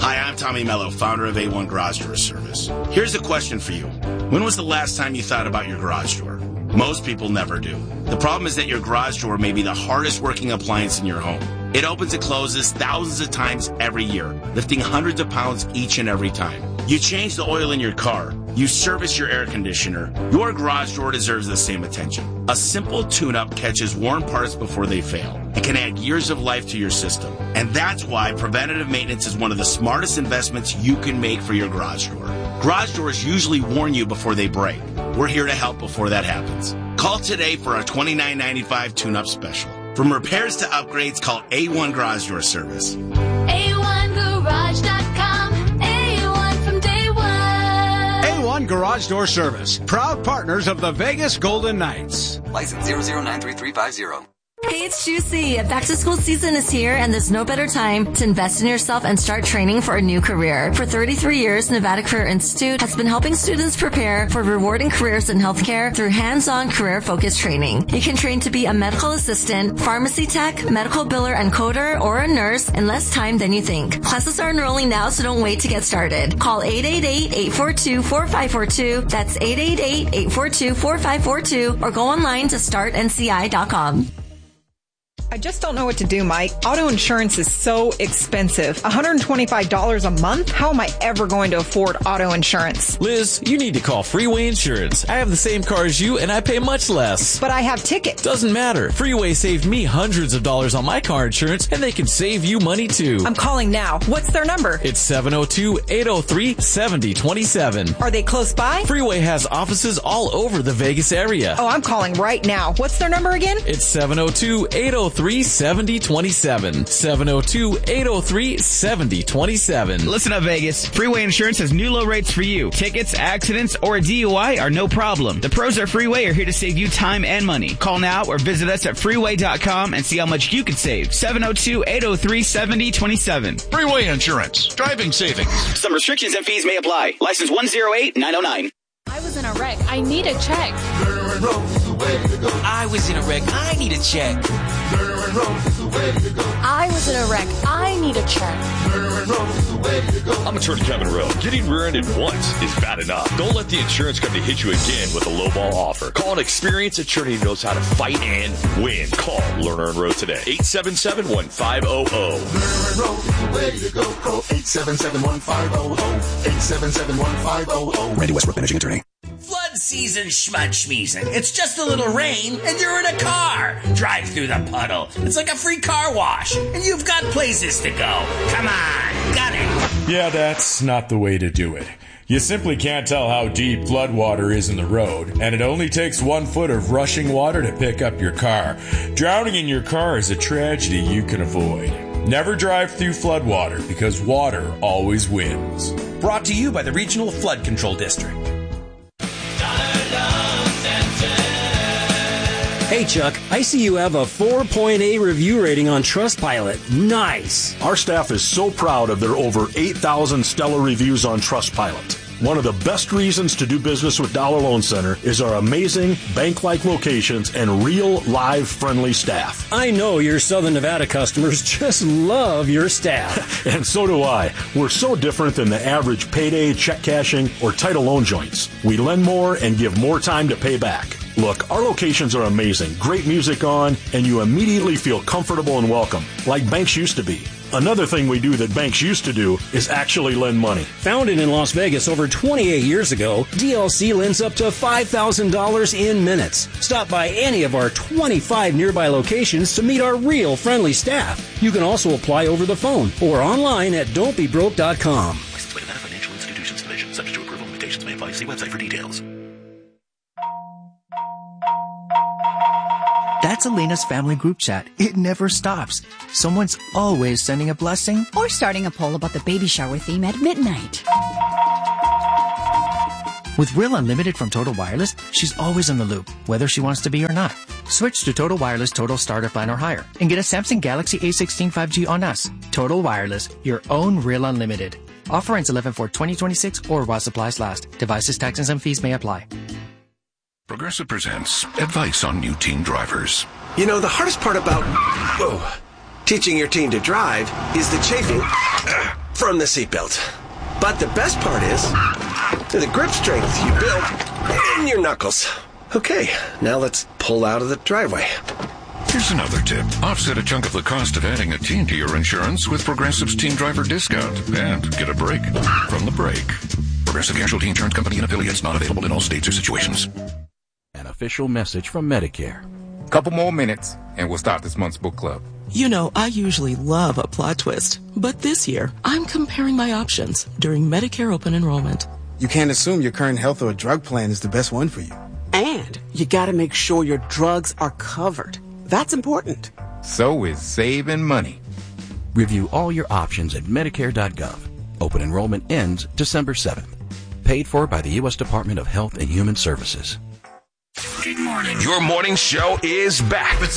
Hi, I'm Tommy Mello, founder of A1 Garage Door Service. Here's a question for you. When was the last time you thought about your garage door? Most people never do. The problem is that your garage door may be the hardest working appliance in your home. It opens and closes thousands of times every year, lifting hundreds of pounds each and every time. You change the oil in your car. You service your air conditioner. Your garage door deserves the same attention. A simple tune-up catches worn parts before they fail. It can add years of life to your system. And that's why preventative maintenance is one of the smartest investments you can make for your garage door. Garage doors usually warn you before they break. We're here to help before that happens. Call today for our $29.95 tune-up special. From repairs to upgrades, call A1 Garage Door Service. A1Garage.com. A1 from day one. A1 Garage Door Service. Proud partners of the Vegas Golden Knights. License 0093350. Hey, it's Juicy. Back to school season is here, and there's no better time to invest in yourself and start training for a new career. For 33 years, Nevada Career Institute has been helping students prepare for rewarding careers in healthcare through hands-on career-focused training. You can train to be a medical assistant, pharmacy tech, medical biller and coder, or a nurse in less time than you think. Classes are enrolling now, so don't wait to get started. Call 888-842-4542. That's 888-842-4542, or go online to startnci.com. I just don't know what to do, Mike. Auto insurance is so expensive. $125 a month? How am I ever going to afford auto insurance? Liz, you need to call Freeway Insurance. I have the same car as you, and I pay much less. But I have tickets. Doesn't matter. Freeway saved me hundreds of dollars on my car insurance, and they can save you money, too. I'm calling now. What's their number? It's 702-803-7027. Are they close by? Freeway has offices all over the Vegas area. Oh, I'm calling right now. What's their number again? It's 702-803-7027. 702-803-7027. Listen up, Vegas. Freeway Insurance has new low rates for you. Tickets, accidents, or a DUI are no problem. The pros at Freeway are here to save you time and money. Call now or visit us at freeway.com and see how much you could save. 702-803-7027. Freeway Insurance. Driving savings. Some restrictions and fees may apply. License 108909. I was in a wreck. I need a check. I was in a wreck. I need a check. I was in a wreck. I need a check. I'm Attorney Kevin Rowe. Getting rear-ended once is bad enough. Don't let the insurance company hit you again with a lowball offer. Call an experienced attorney who knows how to fight and win. Call Lerner and Rowe today. 877-1500. Lerner and Rowe is the way to go. Call 877-1500. 877-1500. Randy Westbrook, managing attorney. Flood season schmud-schmeezing. It's just a little rain, and you're in a car. Drive through the puddle. It's like a free car wash, and you've got places to go. Come on, got it. Yeah, that's not the way to do it. You simply can't tell how deep floodwater is in the road, and it only takes 1 foot of rushing water to pick up your car. Drowning in your car is a tragedy you can avoid. Never drive through floodwater, because water always wins. Brought to you by the Regional Flood Control District. Hey, Chuck, I see you have a 4.8 review rating on Trustpilot. Nice. Our staff is so proud of their over 8,000 stellar reviews on Trustpilot. One of the best reasons to do business with Dollar Loan Center is our amazing bank-like locations and real, live, friendly staff. I know your Southern Nevada customers just love your staff. And so do I. We're so different than the average payday, check cashing, or title loan joints. We lend more and give more time to pay back. Look, our locations are amazing, great music on, and you immediately feel comfortable and welcome, like banks used to be. Another thing we do that banks used to do is actually lend money. Founded in Las Vegas over 28 years ago, DLC lends up to $5,000 in minutes. Stop by any of our 25 nearby locations to meet our real friendly staff. You can also apply over the phone or online at don'tbebroke.com. Licensed by Nevada Financial Institutions Division. Subject to approval. Limitations may apply. See website for details. That's Elena's family group chat. It never stops. Someone's always sending a blessing or starting a poll about the baby shower theme at midnight. With Real Unlimited from Total Wireless, she's always in the loop, whether she wants to be or not. Switch to Total Wireless Total Starter Plan or higher and get a Samsung Galaxy A16 5G on us. Total Wireless, your own Real Unlimited. Offer ends 11/4/2026 or while supplies last. Devices, taxes, and fees may apply. Progressive presents advice on new teen drivers. You know, the hardest part about teaching your teen to drive is the chafing from the seatbelt. But the best part is the grip strength you built in your knuckles. Okay, now let's pull out of the driveway. Here's another tip. Offset a chunk of the cost of adding a teen to your insurance with Progressive's Teen Driver Discount and get a break from the brake. Progressive Casualty Insurance Company and affiliates, not available in all states or situations. An official message from Medicare. Couple more minutes and we'll start this month's book club. You know, I usually love a plot twist, but this year I'm comparing my options during Medicare open enrollment. You can't assume your current health or drug plan is the best one for you. And you gotta make sure your drugs are covered. That's important. So is saving money. Review all your options at Medicare.gov. Open enrollment ends December 7th. Paid for by the U.S. Department of Health and Human Services. Good morning. Your morning show is back.